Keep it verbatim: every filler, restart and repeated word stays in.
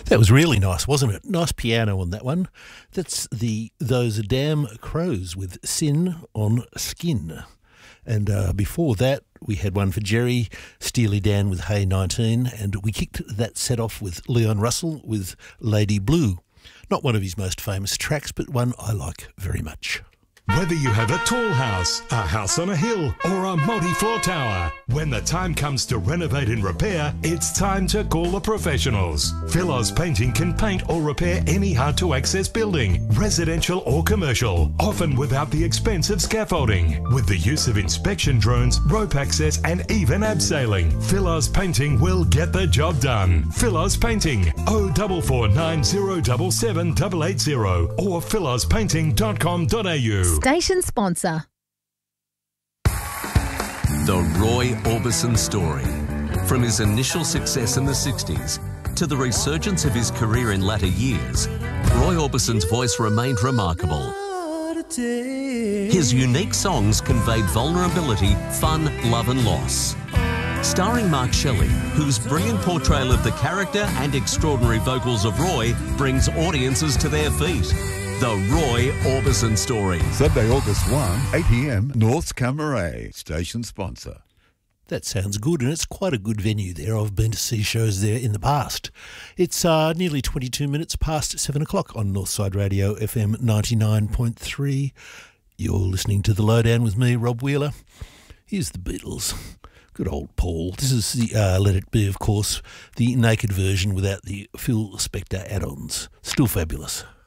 That was really nice, wasn't it? Nice piano on that one. That's the Those Damn Crows with Sin on Skin. And uh, before that, we had one for Jerry, Steely Dan with Hey nineteen, and we kicked that set off with Leon Russell with Lady Blue. Not one of his most famous tracks, but one I like very much. Whether you have a tall house, a house on a hill, or a multi-floor tower, when the time comes to renovate and repair, it's time to call the professionals. Philos Painting can paint or repair any hard-to-access building, residential or commercial, often without the expense of scaffolding. With the use of inspection drones, rope access, and even abseiling, Philos Painting will get the job done. Philos Painting, oh four four nine zero seven seven eight eight zero or philos painting dot com dot a u. Station sponsor. The Roy Orbison story. From his initial success in the sixties to the resurgence of his career in latter years, Roy Orbison's voice remained remarkable. His unique songs conveyed vulnerability, fun, love and loss. Starring Mark Shelley, whose brilliant portrayal of the character and extraordinary vocals of Roy brings audiences to their feet. The Roy Orbison Story. Sunday, August first, eight p m, North Camaray. Station sponsor. That sounds good, and it's quite a good venue there. I've been to see shows there in the past. It's uh, nearly twenty-two minutes past seven o'clock on Northside Radio F M ninety-nine point three. You're listening to The Lowdown with me, Rob Wheeler. Here's the Beatles. Good old Paul. This is the uh, Let It Be, of course, the naked version without the Phil Spector add-ons. Still fabulous.